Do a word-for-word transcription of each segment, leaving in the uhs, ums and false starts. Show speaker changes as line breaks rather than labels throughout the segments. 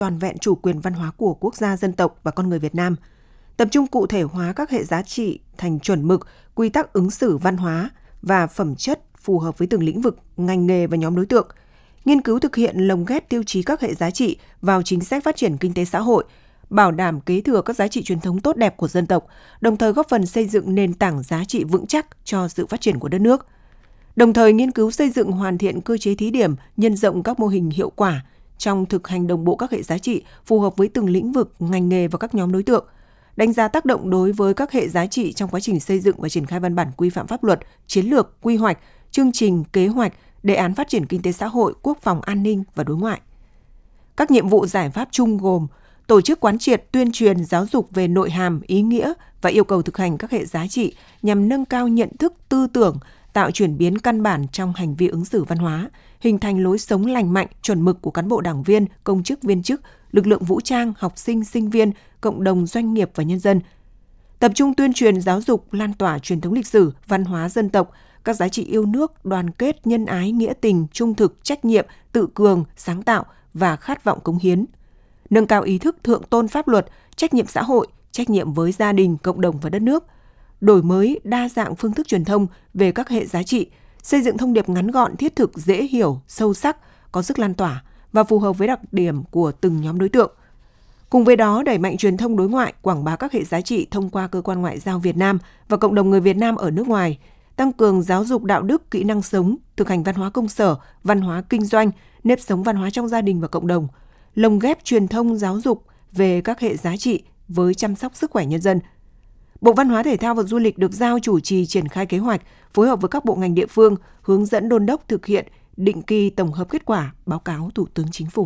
toàn vẹn chủ quyền văn hóa của quốc gia, dân tộc và con người Việt Nam. Tập trung cụ thể hóa các hệ giá trị thành chuẩn mực, quy tắc ứng xử văn hóa và phẩm chất phù hợp với từng lĩnh vực, ngành nghề và nhóm đối tượng. Nghiên cứu thực hiện lồng ghép tiêu chí các hệ giá trị vào chính sách phát triển kinh tế xã hội, bảo đảm kế thừa các giá trị truyền thống tốt đẹp của dân tộc, đồng thời góp phần xây dựng nền tảng giá trị vững chắc cho sự phát triển của đất nước. Đồng thời nghiên cứu xây dựng hoàn thiện cơ chế thí điểm, nhân rộng các mô hình hiệu quả trong thực hành đồng bộ các hệ giá trị phù hợp với từng lĩnh vực, ngành nghề và các nhóm đối tượng. Đánh giá tác động đối với các hệ giá trị trong quá trình xây dựng và triển khai văn bản quy phạm pháp luật, chiến lược, quy hoạch, chương trình, kế hoạch, đề án phát triển kinh tế xã hội, quốc phòng an ninh và đối ngoại. Các nhiệm vụ giải pháp chung gồm tổ chức quán triệt, tuyên truyền, giáo dục về nội hàm, ý nghĩa và yêu cầu thực hành các hệ giá trị nhằm nâng cao nhận thức, tư tưởng, tạo chuyển biến căn bản trong hành vi ứng xử văn hóa, hình thành lối sống lành mạnh, chuẩn mực của cán bộ đảng viên, công chức viên chức, lực lượng vũ trang, học sinh, sinh viên, cộng đồng doanh nghiệp và nhân dân. Tập trung tuyên truyền giáo dục, lan tỏa truyền thống lịch sử, văn hóa dân tộc, các giá trị yêu nước, đoàn kết, nhân ái, nghĩa tình, trung thực, trách nhiệm, tự cường, sáng tạo và khát vọng cống hiến. Nâng cao ý thức thượng tôn pháp luật, trách nhiệm xã hội, trách nhiệm với gia đình, cộng đồng và đất nước. Đổi mới, đa dạng phương thức truyền thông về các hệ giá trị, xây dựng thông điệp ngắn gọn, thiết thực, dễ hiểu, sâu sắc, có sức lan tỏa và phù hợp với đặc điểm của từng nhóm đối tượng. Cùng với đó, đẩy mạnh truyền thông đối ngoại, quảng bá các hệ giá trị thông qua cơ quan ngoại giao Việt Nam và cộng đồng người Việt Nam ở nước ngoài, tăng cường giáo dục đạo đức, kỹ năng sống, thực hành văn hóa công sở, văn hóa kinh doanh, nếp sống văn hóa trong gia đình và cộng đồng, lồng ghép truyền thông giáo dục về các hệ giá trị với chăm sóc sức khỏe nhân dân. Bộ Văn hóa Thể thao và Du lịch được giao chủ trì triển khai kế hoạch, phối hợp với các bộ ngành địa phương, hướng dẫn đôn đốc thực hiện, định kỳ tổng hợp kết quả, báo cáo Thủ tướng Chính phủ.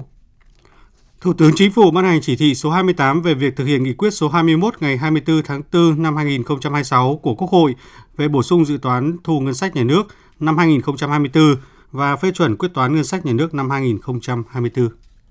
Thủ tướng Chính phủ ban hành chỉ thị số hai mươi tám về việc thực hiện nghị quyết số hai mươi mốt ngày hai mươi tư tháng tư năm hai nghìn không trăm hai mươi sáu của Quốc hội về bổ sung dự toán thu ngân sách nhà nước năm hai nghìn không trăm hai mươi tư và phê chuẩn quyết toán ngân sách nhà nước năm hai nghìn không trăm hai mươi tư.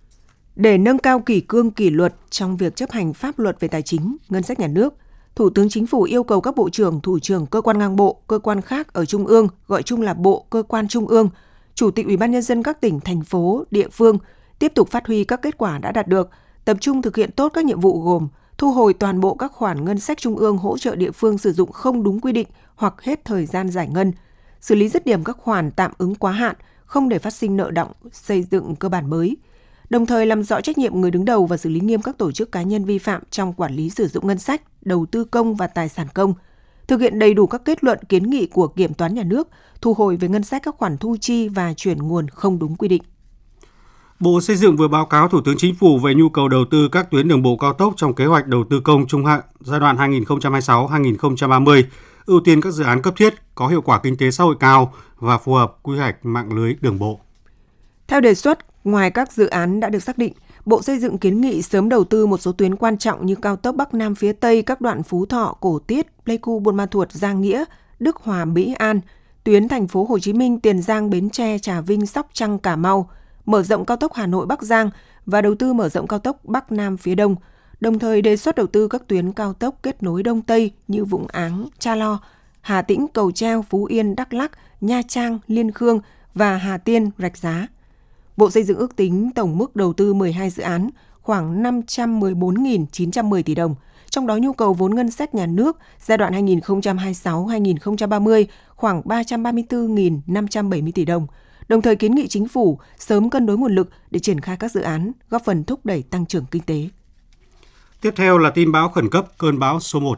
Để nâng cao kỷ cương kỷ luật trong việc chấp hành pháp luật về tài chính, ngân sách nhà nước, Thủ tướng Chính phủ yêu cầu các bộ trưởng, thủ trưởng cơ quan ngang bộ, cơ quan khác ở Trung ương, gọi chung là bộ, cơ quan Trung ương, Chủ tịch Ủy ban Nhân dân các tỉnh, thành phố, địa phương tiếp tục phát huy các kết quả đã đạt được, tập trung thực hiện tốt các nhiệm vụ gồm thu hồi toàn bộ các khoản ngân sách Trung ương hỗ trợ địa phương sử dụng không đúng quy định hoặc hết thời gian giải ngân, xử lý dứt điểm các khoản tạm ứng quá hạn, không để phát sinh nợ đọng, xây dựng cơ bản mới. Đồng thời làm rõ trách nhiệm người đứng đầu và xử lý nghiêm các tổ chức cá nhân vi phạm trong quản lý sử dụng ngân sách, đầu tư công và tài sản công. Thực hiện đầy đủ các kết luận kiến nghị của Kiểm toán Nhà nước, thu hồi về ngân sách các khoản thu chi và chuyển nguồn không đúng quy định.
Bộ Xây dựng vừa báo cáo Thủ tướng Chính phủ về nhu cầu đầu tư các tuyến đường bộ cao tốc trong kế hoạch đầu tư công trung hạn giai đoạn hai nghìn không trăm hai mươi sáu đến hai nghìn không trăm ba mươi, ưu tiên các dự án cấp thiết, có hiệu quả kinh tế xã hội cao và phù hợp quy hoạch mạng lưới đường bộ.
Theo đề xuất, ngoài các dự án đã được xác định, Bộ Xây dựng kiến nghị sớm đầu tư một số tuyến quan trọng như cao tốc Bắc Nam phía Tây, các đoạn Phú Thọ, Cổ Tiết, Pleiku, Buôn Ma Thuột, Giang Nghĩa, Đức Hòa, Mỹ An, tuyến thành phố Hồ Chí Minh, Tiền Giang, Bến Tre, Trà Vinh, Sóc Trăng, Cà Mau, mở rộng cao tốc Hà Nội Bắc Giang và đầu tư mở rộng cao tốc Bắc Nam phía Đông. Đồng thời đề xuất đầu tư các tuyến cao tốc kết nối Đông Tây như Vũng Áng, Cha Lo, Hà Tĩnh, Cầu Treo, Phú Yên, Đắk Lắk, Nha Trang, Liên Khương và Hà Tiên, Rạch Giá. Bộ Xây dựng ước tính tổng mức đầu tư mười hai dự án khoảng năm trăm mười bốn nghìn chín trăm mười tỷ đồng, trong đó nhu cầu vốn ngân sách nhà nước giai đoạn hai nghìn không trăm hai mươi sáu đến hai nghìn không trăm ba mươi khoảng ba trăm ba mươi tư nghìn năm trăm bảy mươi tỷ đồng. Đồng thời kiến nghị Chính phủ sớm cân đối nguồn lực để triển khai các dự án, góp phần thúc đẩy tăng trưởng kinh tế.
Tiếp theo là tin bão khẩn cấp cơn bão số một.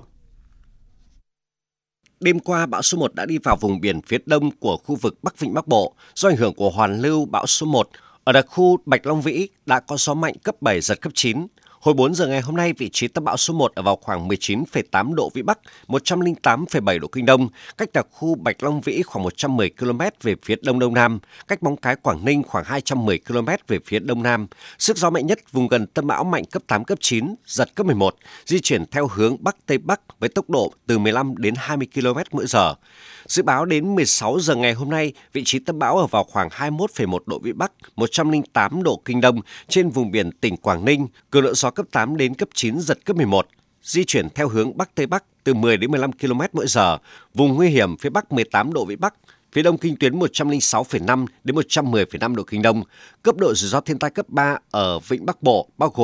Đêm qua, bão số một đã đi vào vùng biển phía đông của khu vực Bắc Vịnh Bắc Bộ. Do ảnh hưởng của hoàn lưu bão số một, ở đặc khu Bạch Long Vĩ đã có gió mạnh cấp bảy, giật cấp chín. Hồi bốn giờ ngày hôm nay, vị trí tâm bão số một ở vào khoảng mười chín phẩy tám độ Vĩ Bắc, một trăm lẻ tám phẩy bảy độ Kinh Đông, cách đặc khu Bạch Long Vĩ khoảng một trăm mười ki lô mét về phía đông đông nam, cách Móng Cái, Quảng Ninh khoảng hai trăm mười ki lô mét về phía đông nam. Sức gió mạnh nhất vùng gần tâm bão mạnh cấp tám, cấp chín, giật cấp mười một, di chuyển theo hướng Bắc Tây Bắc với tốc độ từ mười lăm đến hai mươi ki lô mét mỗi giờ. Dự báo đến mười sáu giờ ngày hôm nay, vị trí tâm bão ở vào khoảng hai mươi mốt phẩy một độ Vĩ Bắc, một trăm lẻ tám độ Kinh Đông trên vùng biển tỉnh Quảng Ninh, cường độ gió cấp tám đến cấp chín, giật cấp mười một, di chuyển theo hướng Bắc Tây Bắc từ mười đến mười lăm ki lô mét mỗi giờ, vùng nguy hiểm phía Bắc mười tám độ Vĩ Bắc, phía đông kinh tuyến một trăm lẻ sáu phẩy năm đến một trăm mười phẩy năm độ Kinh Đông, cấp độ rủi ro thiên tai cấp ba ở Vịnh Bắc Bộ bao gồm